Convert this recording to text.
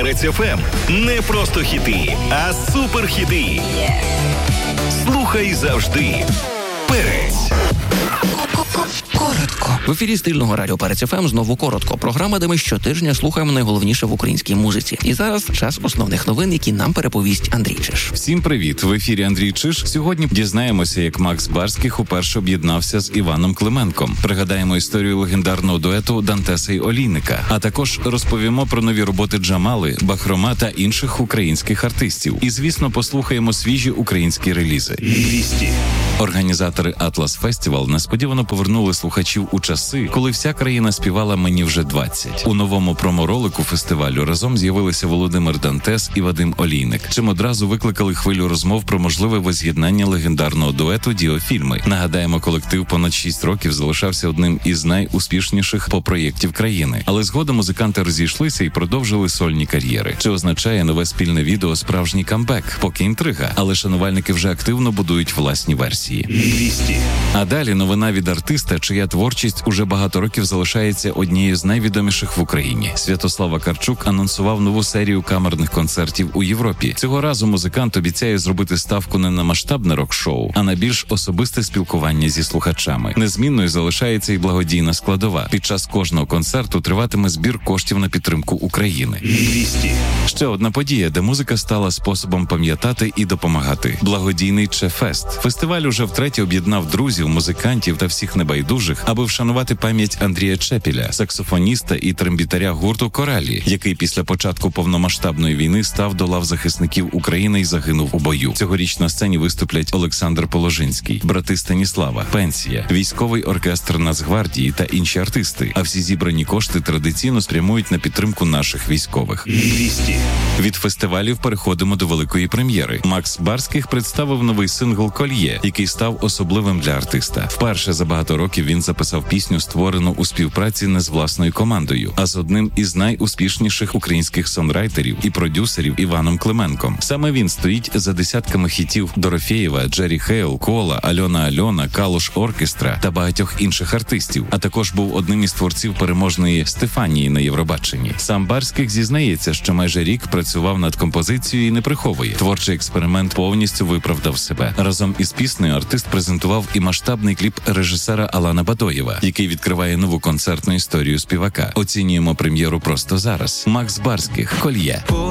Перець ФМ. Не просто хіти, а суперхіти. Слухай завжди. Перець. Коротко. В ефірі стильного радіо Перець ФМ знову коротко. Програма, де ми щотижня слухаємо найголовніше в українській музиці. І зараз час основних новин, які нам переповість Андрій Чиш. Всім привіт! В ефірі Андрій Чиш. Сьогодні дізнаємося, як Макс Барських уперше об'єднався з Іваном Клименком. Пригадаємо історію легендарного дуету Дантеса й Олійника. А також розповімо про нові роботи Джамали, Бахрома та інших українських артистів. І, звісно, послухаємо свіжі українські релізи. 200. Організатори Атлас Фестивал несподівано повернули слухачів у часи, коли вся країна співала «Мені вже 20». У новому промо-ролику фестивалю разом з'явилися Володимир Дантес і Вадим Олійник, чим одразу викликали хвилю розмов про можливе воз'єднання легендарного дуету «Діофільми». Нагадаємо, колектив понад 6 років залишався одним із найуспішніших поп-проєктів країни. Але згодом музиканти розійшлися і продовжили сольні кар'єри. Чи означає нове спільне відео справжній камбек? Поки інтрига, але шанувальники вже активно будують власні версії. 200. А далі новина від артиста, чия творчість уже багато років залишається однією з найвідоміших в Україні. Святослав Вакарчук анонсував нову серію камерних концертів у Європі. Цього разу музикант обіцяє зробити ставку не на масштабне рок-шоу, а на більш особисте спілкування зі слухачами. Незмінною залишається і благодійна складова. Під час кожного концерту триватиме збір коштів на підтримку України. 200. Ще одна подія, де музика стала способом пам'ятати і допомагати. Благодійний Чефест. Фестиваль уже втретє об'єднав друзів, музикантів та всіх небайдужих, аби вшанувати пам'ять Андрія Чепіля, саксофоніста і трембітаря гурту «Коралі», який після початку повномасштабної війни став до лав захисників України і загинув у бою. Цьогоріч на сцені виступлять Олександр Положинський, брати Станіслава, Пенсія, військовий оркестр Нацгвардії та інші артисти. А всі зібрані кошти традиційно спрямують на підтримку наших військових. 200. Від фестивалів переходимо до великої прем'єри. Макс Барських представив новий сингл «Кольє», який став особливим для артиста. Вперше за багато років він записав пісню, створену у співпраці не з власною командою, а з одним із найуспішніших українських сонрайтерів і продюсерів Іваном Клименком. Саме він стоїть за десятками хітів Дорофєєва, Джері Хейл, Кола, Альона, Калуш Оркестра та багатьох інших артистів, а також був одним із творців переможної «Стефанії» на Євробаченні. Сам Барських зізнається, що майже рік працював над композицією і не приховує. Творчий експеримент повністю виправдав себе. Разом із піснею артист презентував і масштабний кліп режисера Алана Бадоєва, який відкриває нову концертну історію співака. Оцінюємо прем'єру просто зараз. Макс Барських «Кольє».